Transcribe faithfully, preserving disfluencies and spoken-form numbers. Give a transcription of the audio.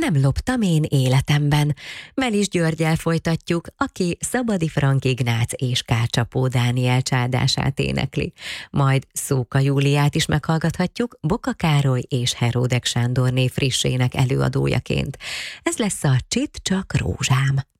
Nem loptam én életemben. Melis Györggyel folytatjuk, aki Szabadi Frank Ignác és Kárcsapó Dániel csáldását énekli. Majd Szóka Júliát is meghallgathatjuk, Boka Károly és Heródek Sándorné frissének előadójaként. Ez lesz a Csit csak rózsám.